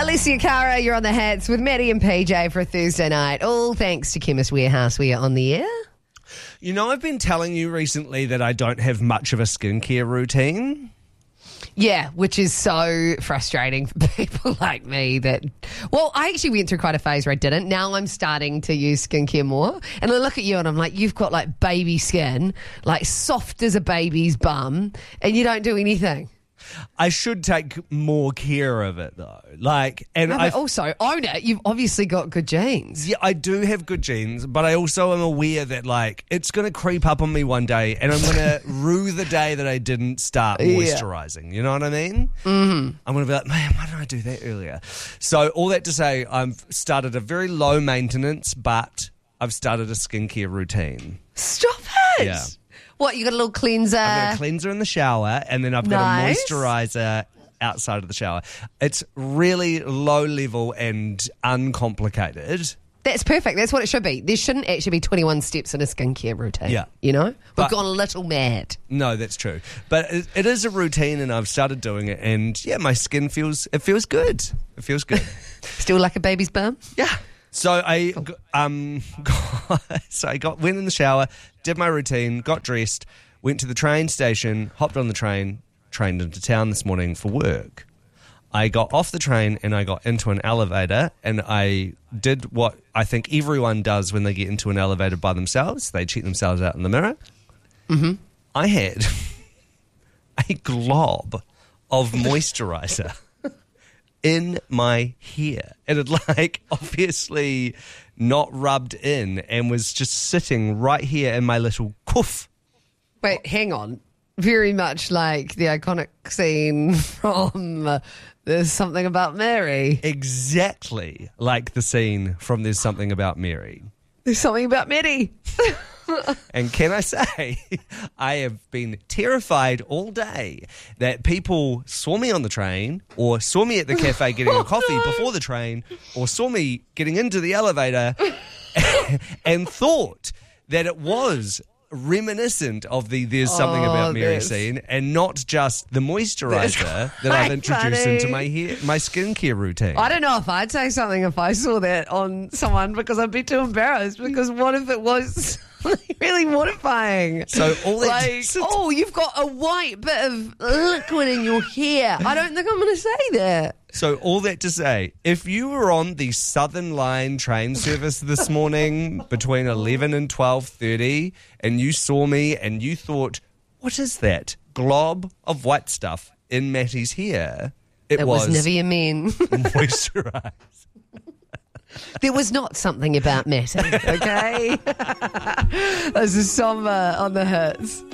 Alessia Cara, you're on the hats with Maddie and PJ for a Thursday night. All thanks to Chemist Warehouse. We are on the air. You know, I've been telling you recently that I don't have much of a skincare routine. Yeah, which is so frustrating for people like me that, well, I actually went through quite a phase where I didn't. Now I'm starting to use skincare more. And I look at you and I'm like, you've got like baby skin, like soft as a baby's bum, and you don't do anything. I should take more care of it though. But also own it. You've obviously got good genes. Yeah, I do have good genes, but I also am aware that it's going to creep up on me one day and I'm going to rue the day that I didn't start moisturising. You know what I mean? Mm-hmm. I'm going to be like, man, why didn't I do that earlier? So all that to say, I've started a very low maintenance, but I've started a skincare routine. Stop it. Yeah. What, you got a little cleanser? I've got a cleanser in the shower, and then I've got a moisturiser outside of the shower. It's really low level and uncomplicated. That's perfect. That's what it should be. There shouldn't actually be 21 steps in a skincare routine. Yeah. You know? We've gone a little mad. No, that's true. But it is a routine, and I've started doing it, and yeah, my skin feels good. It feels good. Still like a baby's bum? Yeah. So I went in the shower, did my routine, got dressed, went to the train station, hopped on the train, trained into town this morning for work. I got off the train and I got into an elevator, and I did what I think everyone does when they get into an elevator by themselves. They check themselves out in the mirror. Mm-hmm. I had a glob of moisturiser in my hair. It had obviously not rubbed in and was just sitting right here in my little cuff. Wait, hang on. Very much like the iconic scene from There's Something About Mary. Exactly like the scene from There's Something About Mary. There's something about Mary. And can I say, I have been terrified all day that people saw me on the train or saw me at the cafe getting a coffee before the train or saw me getting into the elevator and thought that it was reminiscent of the There's Something About Mary scene and not just the moisturiser that I've introduced into my skincare routine. I don't know if I'd say something if I saw that on someone because I'd be too embarrassed, because what if it was really mortifying? So all that you've got a white bit of liquid in your hair. I don't think I'm going to say that. So all that to say, if you were on the Southern Line train service this morning between 11 and 12:30 and you saw me and you thought, what is that glob of white stuff in Matty's hair? It was Nivea Men. Moisturise. There was not something about Matty, okay? This is Somber on the Hits.